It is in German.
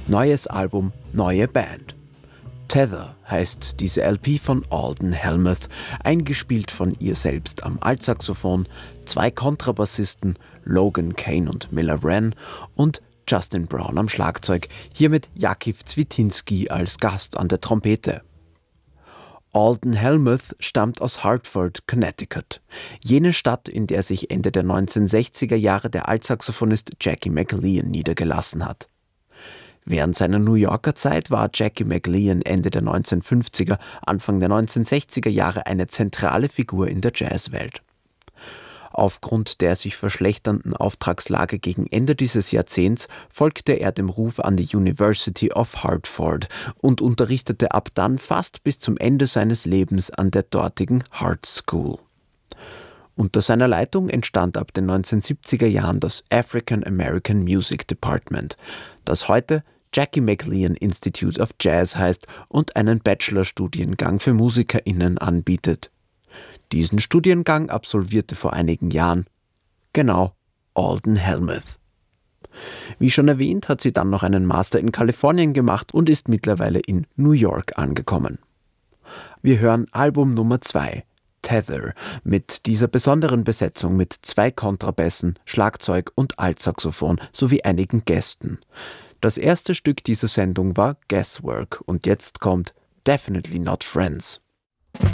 Neues Album, neue Band. Tether heißt diese LP von Alden Helmuth, eingespielt von ihr selbst am Altsaxophon, 2 Kontrabassisten, Logan Kane und Miller Wren und Justin Brown am Schlagzeug, hier mit Jakiw Zwitinski als Gast an der Trompete. Alden Helmuth stammt aus Hartford, Connecticut, jene Stadt, in der sich Ende der 1960er Jahre der Altsaxophonist Jackie McLean niedergelassen hat. Während seiner New Yorker Zeit war Jackie McLean Ende der 1950er, Anfang der 1960er Jahre eine zentrale Figur in der Jazzwelt. Aufgrund der sich verschlechternden Auftragslage gegen Ende dieses Jahrzehnts folgte er dem Ruf an die University of Hartford und unterrichtete ab dann fast bis zum Ende seines Lebens an der dortigen Hart School. Unter seiner Leitung entstand ab den 1970er Jahren das African American Music Department, das heute Jackie McLean Institute of Jazz heißt und einen Bachelorstudiengang für MusikerInnen anbietet. Diesen Studiengang absolvierte vor einigen Jahren, genau, Alden Helmuth. Wie schon erwähnt, hat sie dann noch einen Master in Kalifornien gemacht und ist mittlerweile in New York angekommen. Wir hören Album Nummer 2, Tether, mit dieser besonderen Besetzung mit 2 Kontrabässen, Schlagzeug und Altsaxophon sowie einigen Gästen. Das erste Stück dieser Sendung war Guesswork und jetzt kommt Definitely Not Friends.